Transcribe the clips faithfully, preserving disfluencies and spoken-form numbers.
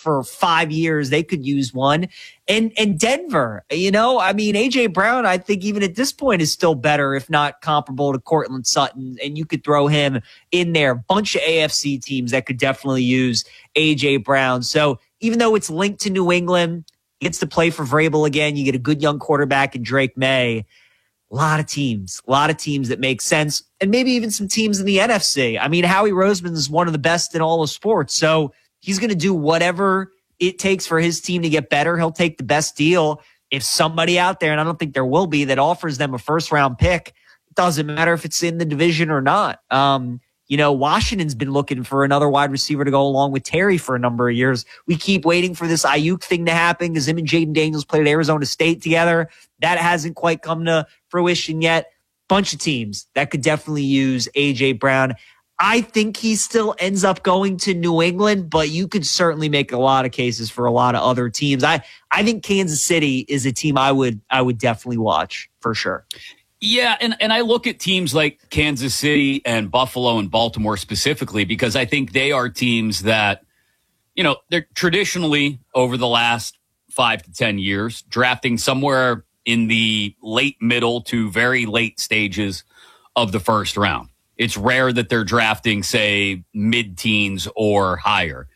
for five years. They could use one. And and Denver, you know, I mean, A J Brown, I think even at this point is still better, if not comparable to Cortland Sutton. And you could throw him in there. Bunch of A F C teams that could definitely use A J Brown. So even though it's linked to New England, he gets to play for Vrabel again. You get a good young quarterback in Drake May. A lot of teams, a lot of teams that make sense. And maybe even some teams in the N F C. I mean, Howie Roseman is one of the best in all of sports. So he's going to do whatever it takes for his team to get better. He'll take the best deal. If somebody out there, and I don't think there will be, that offers them a first round pick, it doesn't matter if it's in the division or not. Um, you know, Washington's been looking for another wide receiver to go along with Terry for a number of years. We keep waiting for this Ayuk thing to happen because him and Jaden Daniels played at Arizona State together. That hasn't quite come to fruition yet. Bunch of teams that could definitely use A J Brown. I think he still ends up going to New England, but you could certainly make a lot of cases for a lot of other teams. I, I think Kansas City is a team I would I would definitely watch for sure. Yeah, and, and I look at teams like Kansas City and Buffalo and Baltimore specifically because I think they are teams that, you know, they're traditionally over the last five to ten years drafting somewhere in the late middle to very late stages of the first round. It's rare that they're drafting, say, mid-teens or higher.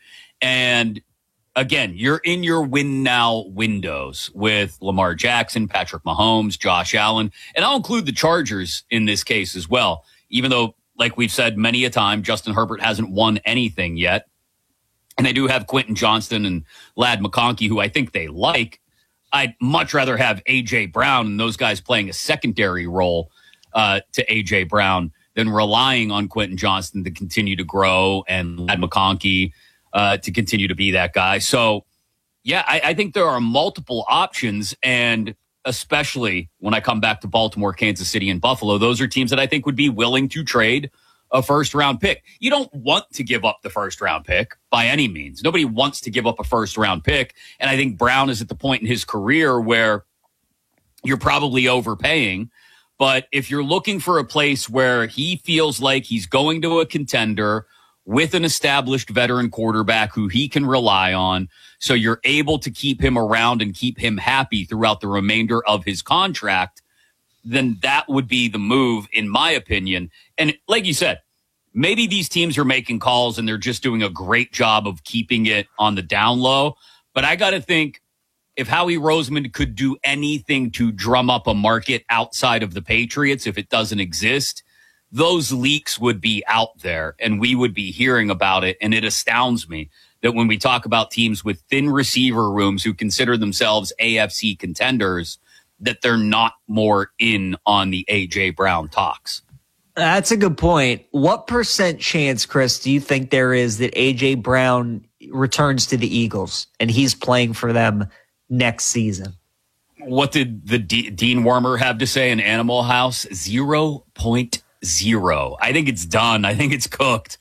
And again, you're in your win now windows with Lamar Jackson, Patrick Mahomes, Josh Allen, and I'll include the Chargers in this case as well, even though, like we've said many a time, Justin Herbert hasn't won anything yet. And they do have Quentin Johnston and Ladd McConkey, who I think they like. I'd much rather have A J Brown and those guys playing a secondary role uh, to A J Brown than relying on Quentin Johnston to continue to grow and Ladd McConkey uh, to continue to be that guy. So, yeah, I, I think there are multiple options, and especially when I come back to Baltimore, Kansas City, and Buffalo, those are teams that I think would be willing to trade a first-round pick. You don't want to give up the first-round pick by any means. Nobody wants to give up a first-round pick, and I think Brown is at the point in his career where you're probably overpaying. But if you're looking for a place where he feels like he's going to a contender with an established veteran quarterback who he can rely on, so you're able to keep him around and keep him happy throughout the remainder of his contract, then that would be the move, in my opinion. And like you said, maybe these teams are making calls and they're just doing a great job of keeping it on the down low. But I got to think, if Howie Roseman could do anything to drum up a market outside of the Patriots, if it doesn't exist, those leaks would be out there and we would be hearing about it. And it astounds me that when we talk about teams with thin receiver rooms who consider themselves A F C contenders, that they're not more in on the A J Brown talks. That's a good point. What percent chance, Chris, do you think there is that A J Brown returns to the Eagles and he's playing for them next season? What did the D- Dean Wormer have to say in Animal House? zero point zero. I think it's done. I think it's cooked.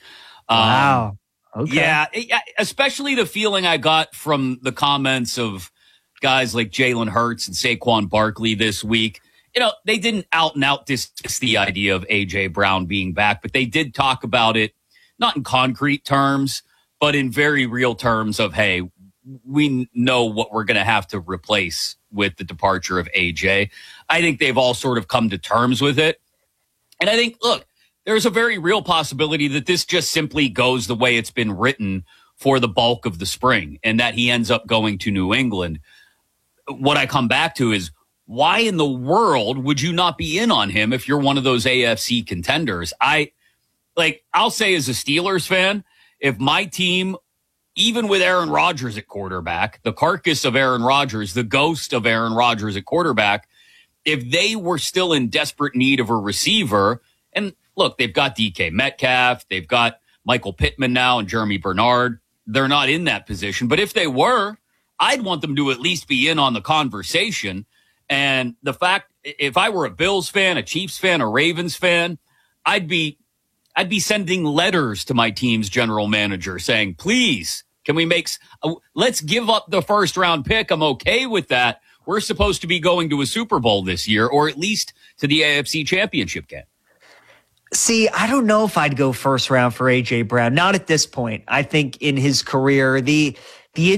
Wow. Um, okay. Yeah, especially the feeling I got from the comments of guys like Jalen Hurts and Saquon Barkley this week. You know, they didn't out and out dismiss the idea of A J Brown being back, but they did talk about it, not in concrete terms, but in very real terms of, hey, we know what we're going to have to replace with the departure of A J. I think they've all sort of come to terms with it. And I think, look, there's a very real possibility that this just simply goes the way it's been written for the bulk of the spring and that he ends up going to New England. What I come back to is, why in the world would you not be in on him if you're one of those A F C contenders? I like, I'll say as a Steelers fan, if my team, even with Aaron Rodgers at quarterback, the carcass of Aaron Rodgers, the ghost of Aaron Rodgers at quarterback, if they were still in desperate need of a receiver, and look, they've got D K Metcalf, they've got Michael Pittman now and Jeremy Bernard. They're not in that position. But if they were, I'd want them to at least be in on the conversation. And the fact, if I were a Bills fan, a Chiefs fan, a Ravens fan, I'd be I'd be sending letters to my team's general manager saying, please, can we make, uh, let's give up the first round pick. I'm okay with that. We're supposed to be going to a Super Bowl this year, or at least to the A F C Championship game. See, I don't know if I'd go first round for A J Brown. Not at this point. I think in his career, the